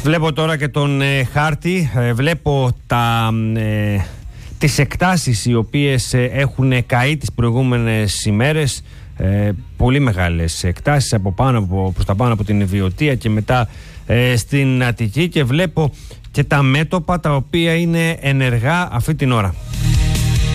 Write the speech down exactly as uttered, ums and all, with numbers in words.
Βλέπω τώρα και τον ε, χάρτη, ε, βλέπω τα, ε, τις εκτάσεις οι οποίες ε, έχουν καεί τις προηγούμενες ημέρες, ε, πολύ μεγάλες εκτάσεις από πάνω, από, προς τα πάνω από την Βιωτία και μετά ε, στην Αττική, και βλέπω και τα μέτωπα τα οποία είναι ενεργά αυτή την ώρα.